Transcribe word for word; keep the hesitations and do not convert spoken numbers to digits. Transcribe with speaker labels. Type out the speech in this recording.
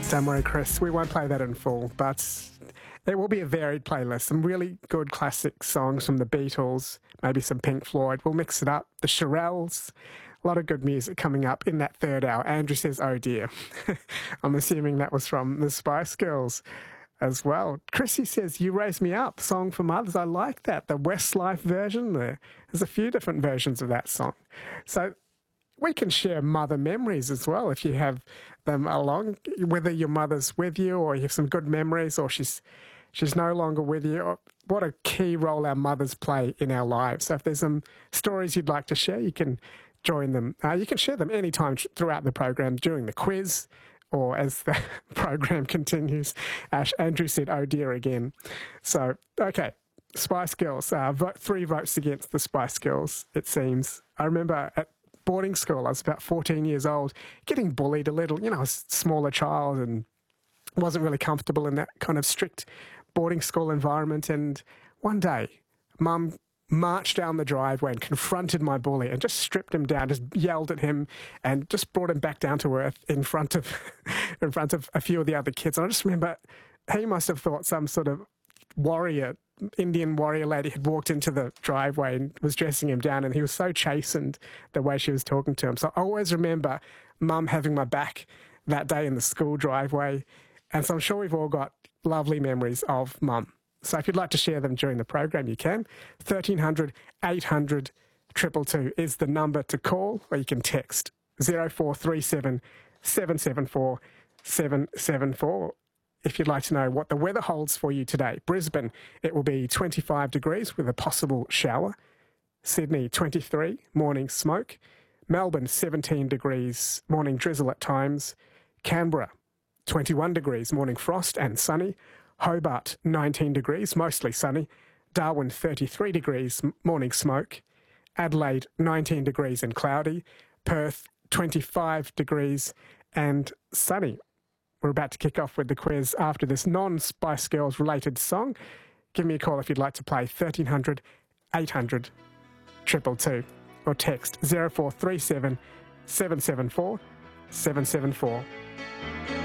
Speaker 1: Don't worry, Chris, we won't play that in full, but it will be a varied playlist. Some really good classic songs from the Beatles, maybe some Pink Floyd. We'll mix it up. The Shirelles, a lot of good music coming up in that third hour. Andrew says, oh dear. I'm assuming that was from the Spice Girls as well. Chrissy says, You Raise Me Up, song for mothers. I like that. The Westlife version there. There's a few different versions of that song. So we can share mother memories as well if you have them along, whether your mother's with you or you have some good memories or she's she's no longer with you. What a key role our mothers play in our lives. So if there's some stories you'd like to share, you can join them. Uh, you can share them anytime throughout the program, during the quiz or as the program continues. Ash, Andrew said, oh dear, again. So, okay, Spice Girls. Uh, vote, three votes against the Spice Girls, it seems. I remember at boarding school, I was about fourteen years old, getting bullied a little, you know, I was a smaller child and wasn't really comfortable in that kind of strict boarding school environment. And one day, Mum marched down the driveway and confronted my bully and just stripped him down, just yelled at him and just brought him back down to earth in front of in front of a few of the other kids. And I just remember he must have thought some sort of warrior, Indian warrior lady had walked into the driveway and was dressing him down, and he was so chastened the way she was talking to him. So I always remember Mum having my back that day in the school driveway, and so I'm sure we've all got lovely memories of Mum. So if you'd like to share them during the program, you can. thirteen hundred, eight hundred, two two two is the number to call, or you can text zero four three seven, seven seven four, seven seven four. If you'd like to know what the weather holds for you today. Brisbane, it will be twenty-five degrees with a possible shower. Sydney, twenty-three, morning smoke. Melbourne, seventeen degrees, morning drizzle at times. Canberra, twenty-one degrees, morning frost and sunny. Hobart, nineteen degrees, mostly sunny. Darwin, thirty-three degrees, morning smoke. Adelaide, nineteen degrees and cloudy. Perth, twenty-five degrees and sunny. We're about to kick off with the quiz after this non-Spice Girls related song. Give me a call if you'd like to play thirteen hundred, eight hundred, two two two or text zero four three seven, seven seven four, seven seven four.